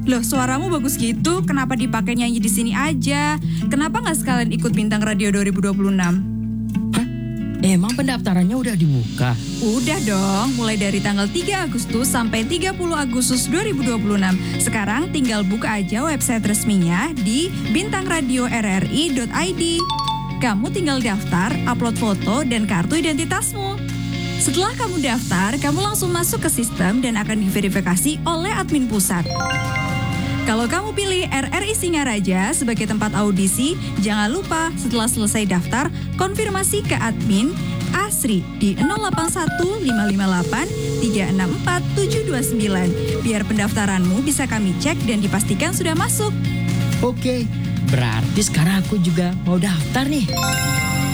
Loh, suaramu bagus gitu, kenapa dipakai nyanyi di sini aja? Kenapa nggak sekalian ikut Bintang Radio 2026? Hah? Emang pendaftarannya udah dibuka? Udah dong, mulai dari tanggal 3 Agustus sampai 30 Agustus 2026. Sekarang tinggal buka aja website resminya di bintangradio.rri.id. Kamu tinggal daftar, upload foto, dan kartu identitasmu. Setelah kamu daftar, kamu langsung masuk ke sistem dan akan diverifikasi oleh admin pusat. Kalau kamu pilih RRI Singaraja sebagai tempat audisi, jangan lupa setelah selesai daftar, konfirmasi ke admin Asri di 081558364729 biar pendaftaranmu bisa kami cek dan dipastikan sudah masuk. Oke, berarti sekarang aku juga mau daftar nih.